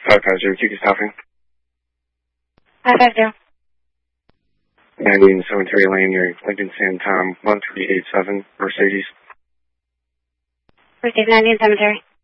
550, Kiki Staffing. 550. 90 Cemetery Lane near Lincoln San Tom, 1387, Mercedes. Mercedes 90 Cemetery.